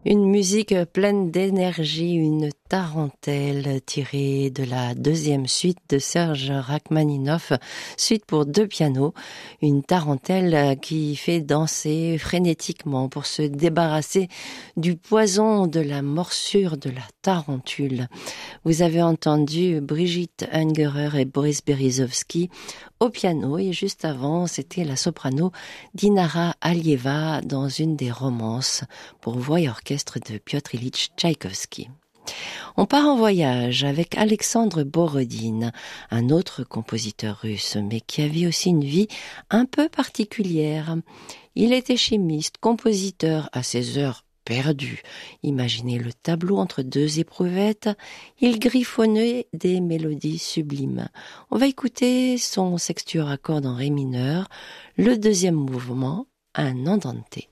Une musique pleine d'énergie, une tarentelle tirée de la deuxième suite de Serge Rachmaninoff, suite pour deux pianos, une tarentelle qui fait danser frénétiquement pour se débarrasser du poison de la morsure de la tarentule. Vous avez entendu Brigitte Ungerer et Boris Berezovsky au piano et juste avant, c'était la soprano Dinara Alieva dans une des romances pour voix et orchestre de Piotr Ilyich Tchaïkovski. On part en voyage avec Alexandre Borodine, un autre compositeur russe, mais qui avait aussi une vie un peu particulière. Il était chimiste, compositeur à ses heures perdues. Imaginez le tableau entre deux éprouvettes. Il griffonnait des mélodies sublimes. On va écouter son sextuor à cordes en ré mineur, le deuxième mouvement, un andante.